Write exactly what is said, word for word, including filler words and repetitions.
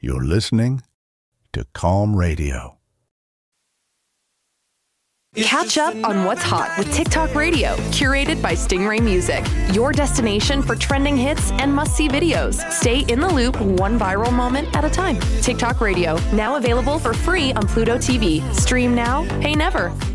You're listening to Calm Radio. Catch up on what's hot with TikTok Radio, curated by Stingray Music. Your destination for trending hits and must-see videos. Stay in the loop, one viral moment at a time. TikTok Radio, now available for free on Pluto T V. Stream now, pay never.